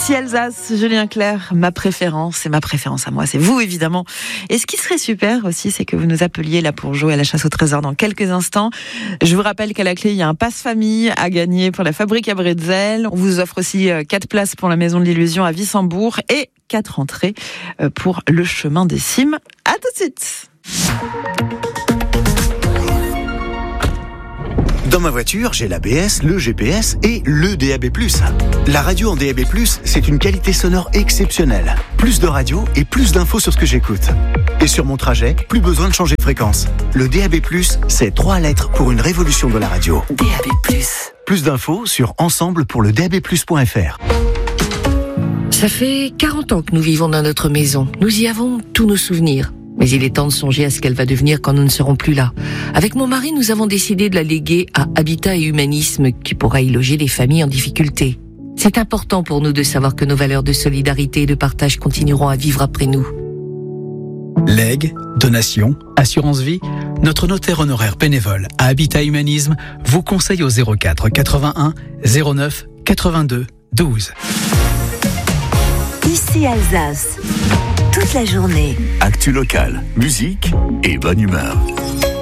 Ici Alsace, Julien Clerc, ma préférence, et ma préférence à moi, c'est vous évidemment. Et ce qui serait super aussi, c'est que vous nous appeliez là pour jouer à la chasse au trésor dans quelques instants. Je vous rappelle qu'à la clé, il y a un passe-famille à gagner pour la Fabrique à Bretzel. On vous offre aussi 4 places pour la Maison de l'Illusion à Wissembourg et 4 entrées pour le Chemin des Cimes. À tout de suite. Dans ma voiture, j'ai l'ABS, le GPS et le DAB+. La radio en DAB+, c'est une qualité sonore exceptionnelle. Plus de radio et plus d'infos sur ce que j'écoute. Et sur mon trajet, plus besoin de changer de fréquence. Le DAB+, c'est 3 lettres pour une révolution de la radio. DAB+. Plus d'infos sur ensemble-pour-le-DAB+.fr. Ça fait 40 ans que nous vivons dans notre maison. Nous y avons tous nos souvenirs. Mais il est temps de songer à ce qu'elle va devenir quand nous ne serons plus là. Avec mon mari, nous avons décidé de la léguer à Habitat et Humanisme, qui pourra y loger les familles en difficulté. C'est important pour nous de savoir que nos valeurs de solidarité et de partage continueront à vivre après nous. Legs, donations, assurance vie, notre notaire honoraire bénévole à Habitat Humanisme vous conseille au 04 81 09 82 12. Ici Alsace, toute la journée. Actu locale, musique et bonne humeur.